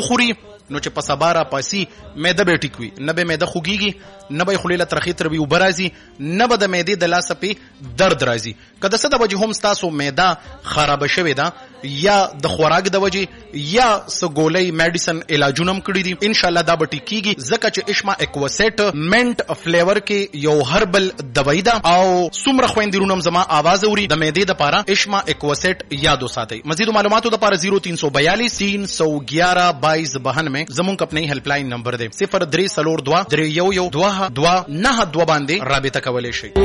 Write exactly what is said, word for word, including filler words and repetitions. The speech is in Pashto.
خوري نو چې په سبا را پاسي معده به ټیک وي، نه به معده خوږیږي، نه به خولې له ترخې تروي اوبه راځي، نه به د معدې د لاسه پې درد راځي. که د څه د وجې هم ستاسو معده خرابه شوې ده یا د خوراک د وجې یا څه ګولۍ میډیسن علاجونه هم کړي دي، انشاءالله دا به ټیک کېږي، ځکه چې اشما اکوسیټ منټ فلیور کې یو هربل دوايي ده. او څومره خویندې رونو هم زما آواز اوري د معدې دپاره اشما اکوسیټ یاد وساتئ. مزیدو معلوماتو دپاره زیرو تین سو بیالیس تین سو گیارہ بائیس بہانوے زمونږ اپنی هیلپ لاین نمبر دی، صفر درې څلور دوه درې یو یو دوه دوه نهه دوه باندې رابطه کولی شئ.